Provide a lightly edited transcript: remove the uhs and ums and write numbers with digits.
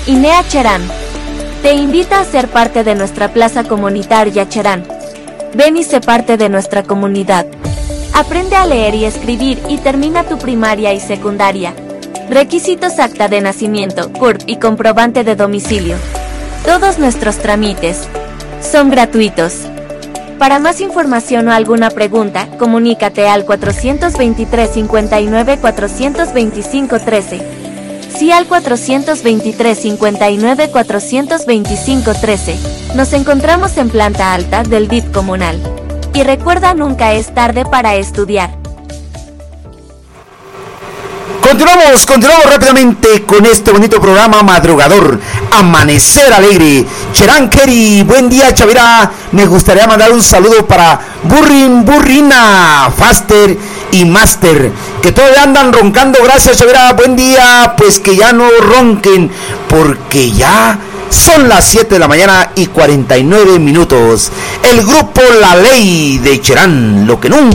INEA Cherán te invita a ser parte de nuestra plaza comunitaria Cherán. Ven y sé parte de nuestra comunidad. Aprende a leer y escribir y termina tu primaria y secundaria. Requisitos: acta de nacimiento, CURP y comprobante de domicilio. Todos nuestros trámites son gratuitos. Para más información o alguna pregunta, comunícate al 423 59 425 13. Sí, al 423 59 425 13. Nos encontramos en planta alta del DIF comunal. Y recuerda, nunca es tarde para estudiar. Continuamos rápidamente con este bonito programa madrugador, Amanecer Alegre. Cherán Keri, buen día, Chavira. Me gustaría mandar un saludo para Burrina, Faster y Master, que todavía andan roncando. Gracias, Chavira, buen día. Pues que ya no ronquen, porque ya son las 7 de la mañana y 49 minutos. El grupo La Ley de Cherán, lo que nunca